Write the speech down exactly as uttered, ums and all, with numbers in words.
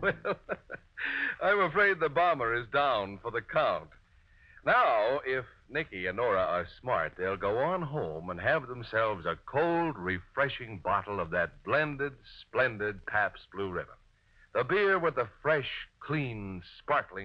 Well, I'm afraid the bomber is down for the count. Now, if Nicky and Nora are smart, they'll go on home and have themselves a cold, refreshing bottle of that blended, splendid Pabst Blue Ribbon. The beer with the fresh, clean, sparkling